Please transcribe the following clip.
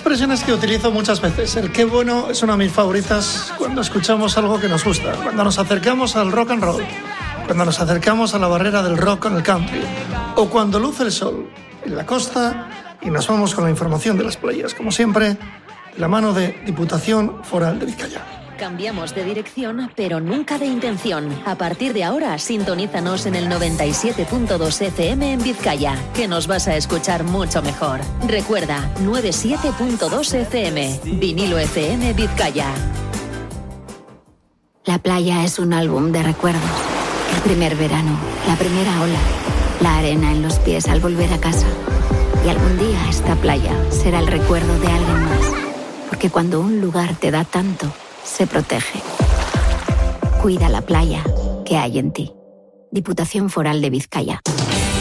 expresiones que utilizo muchas veces. El qué bueno es una de mis favoritas cuando escuchamos algo que nos gusta, cuando nos acercamos al rock and roll, cuando nos acercamos a la barrera del rock con el country, o cuando luce el sol en la costa y nos vamos con la información de las playas, como siempre, de la mano de Diputación Foral de Vizcaya. Cambiamos de dirección, pero nunca de intención. A partir de ahora, sintonízanos en el 97.2 FM en Vizcaya, que nos vas a escuchar mucho mejor. Recuerda, 97.2 FM, Vinilo FM Vizcaya. La playa es un álbum de recuerdos. El primer verano, la primera ola, la arena en los pies al volver a casa. Y algún día esta playa será el recuerdo de alguien más. Porque cuando un lugar te da tanto, se protege. Cuida la playa que hay en ti. Diputación Foral de Vizcaya.